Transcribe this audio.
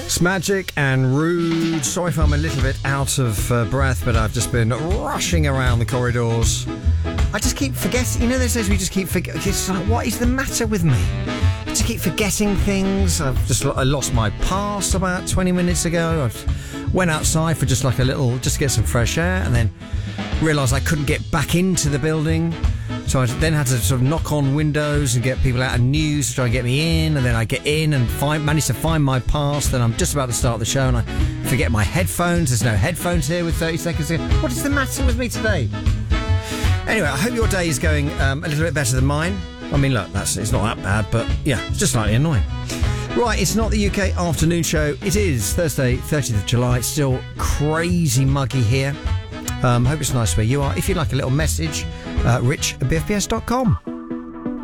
Magic and Rude. Sorry if I'm a little bit out of breath, but I've just been rushing around the corridors. I just keep forgetting. You know those days we just keep forgetting. It's like, what is the matter with me? I just keep forgetting things. I lost my pass about 20 minutes ago. I went outside for just like a little, just to get some fresh air, and then realised I couldn't get back into the building. So I then had to sort of knock on windows and get people out of news to try and get me in, and then I get in and manage to find my pass. Then I'm just about to start the show and I forget my headphones. There's no headphones here with 30 seconds to go. What is the matter with me today? Anyway, I hope your day is going a little bit better than mine. I mean, look, it's not that bad, but yeah, it's just slightly annoying. Right, it's not the UK afternoon show. It is Thursday, 30th of July. It's still crazy muggy here. Hope it's nice where you are. If you'd like a little message, rich@bfbs.com.